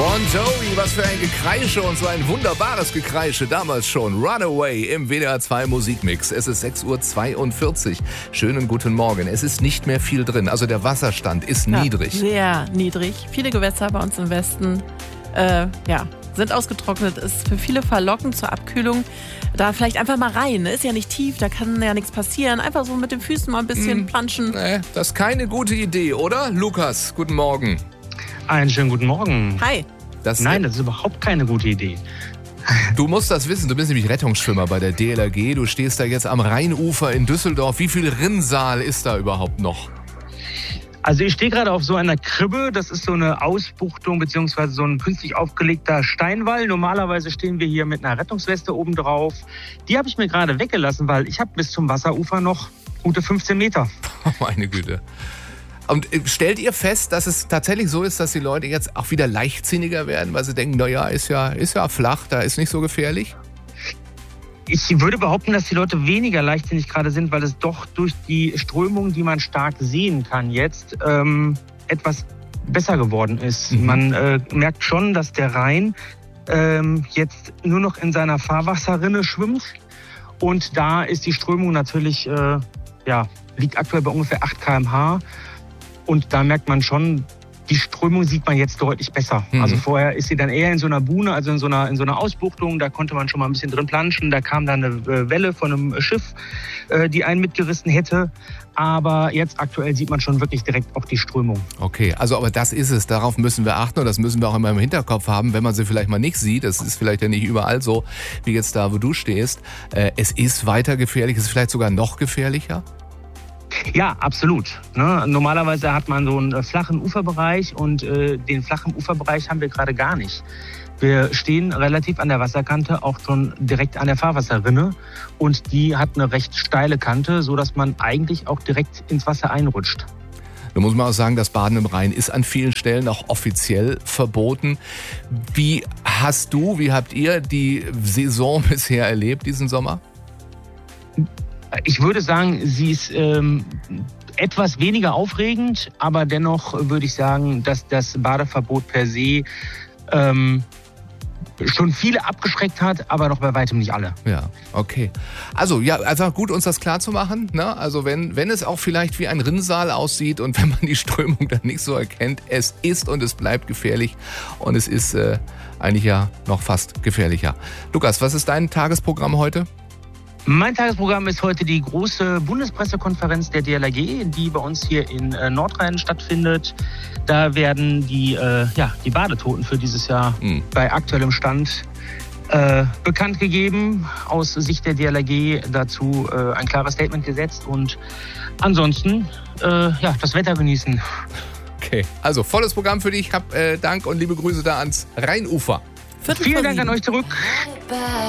Bon Jovi, was für ein Gekreische und so ein wunderbares Gekreische damals schon. Runaway im WDR 2 Musikmix. Es ist 6.42 Uhr. Schönen guten Morgen. Es ist nicht mehr viel drin. Also der Wasserstand ist niedrig. Sehr niedrig. Viele Gewässer bei uns im Westen sind ausgetrocknet. Ist für viele verlockend zur Abkühlung. Da vielleicht einfach mal rein. Ist ja nicht tief, da kann ja nichts passieren. Einfach so mit den Füßen mal ein bisschen planschen. Nee, das ist keine gute Idee, oder? Lukas, guten Morgen. Einen schönen guten Morgen. Hi. Nein, das ist überhaupt keine gute Idee. Du musst das wissen, du bist nämlich Rettungsschwimmer bei der DLRG. Du stehst da jetzt am Rheinufer in Düsseldorf. Wie viel Rinnsal ist da überhaupt noch? Also ich stehe gerade auf so einer Kribbe. Das ist so eine Ausbuchtung bzw. so ein künstlich aufgelegter Steinwall. Normalerweise stehen wir hier mit einer Rettungsweste oben drauf. Die habe ich mir gerade weggelassen, weil ich habe bis zum Wasserufer noch gute 15 Meter. Meine Güte. Und stellt ihr fest, dass es tatsächlich so ist, dass die Leute jetzt auch wieder leichtsinniger werden, weil sie denken, naja, ist ja flach, da ist nicht so gefährlich? Ich würde behaupten, dass die Leute weniger leichtsinnig gerade sind, weil es doch durch die Strömung, die man stark sehen kann jetzt, etwas besser geworden ist. Man merkt schon, dass der Rhein jetzt nur noch in seiner Fahrwasserrinne schwimmt. Und da ist die Strömung natürlich, liegt aktuell bei ungefähr 8 km/h. Und da merkt man schon, die Strömung sieht man jetzt deutlich besser. Also vorher ist sie dann eher in so einer Buhne, also in so einer Ausbuchtung. Da konnte man schon mal ein bisschen drin planschen. Da kam dann eine Welle von einem Schiff, die einen mitgerissen hätte. Aber jetzt aktuell sieht man schon wirklich direkt auch die Strömung. Okay, also aber das ist es. Darauf müssen wir achten und das müssen wir auch immer im Hinterkopf haben, wenn man sie vielleicht mal nicht sieht. Das ist vielleicht ja nicht überall so, wie jetzt da, wo du stehst. Es ist weiter gefährlich. Es ist vielleicht sogar noch gefährlicher. Ja, absolut. Normalerweise hat man so einen flachen Uferbereich und den flachen Uferbereich haben wir gerade gar nicht. Wir stehen relativ an der Wasserkante, auch schon direkt an der Fahrwasserrinne und die hat eine recht steile Kante, sodass man eigentlich auch direkt ins Wasser einrutscht. Da muss man auch sagen, das Baden im Rhein ist an vielen Stellen auch offiziell verboten. Wie habt ihr die Saison bisher erlebt, diesen Sommer? Ich würde sagen, sie ist etwas weniger aufregend, aber dennoch würde ich sagen, dass das Badeverbot per se schon viele abgeschreckt hat, aber noch bei weitem nicht alle. Ja, okay. Also gut, uns das klar zu machen. Ne? Also wenn es auch vielleicht wie ein Rinnsal aussieht und wenn man die Strömung dann nicht so erkennt, es ist und es bleibt gefährlich und es ist eigentlich ja noch fast gefährlicher. Lukas, was ist dein Tagesprogramm heute? Mein Tagesprogramm ist heute die große Bundespressekonferenz der DLRG, die bei uns hier in Nordrhein stattfindet. Da werden die Badetoten für dieses Jahr bei aktuellem Stand bekannt gegeben. Aus Sicht der DLRG dazu ein klares Statement gesetzt und ansonsten das Wetter genießen. Okay, also volles Programm für dich. Dank und liebe Grüße da ans Rheinufer. Vielen Dank an euch zurück.